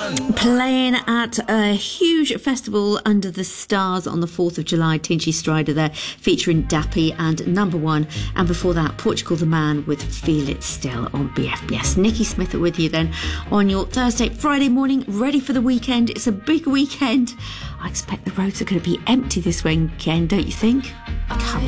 Playing at a huge festival under the stars on the 4th of July, Tinchy Stryder there, featuring Dappy and Number One. And before that, Portugal the Man with Feel It Still on BFBS. Nikki Smith with you then on your Thursday, Friday morning, ready for the weekend. It's a big weekend. I expect the roads are going to be empty this weekend, don't you think? Come